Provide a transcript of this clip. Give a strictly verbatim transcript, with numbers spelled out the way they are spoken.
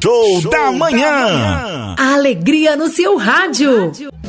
Show, Show da, manhã. da manhã. A alegria no seu rádio.